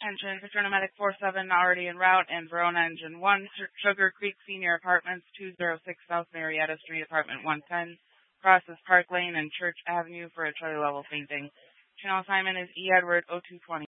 attention, Patrona Medic 47 already en route, and Verona Engine 1, Sugar Creek Senior Apartments, 206 South Marietta Street, Apartment 110, crosses Park Lane and Church Avenue for a trailer level fainting. Channel assignment is E. Edward 0220.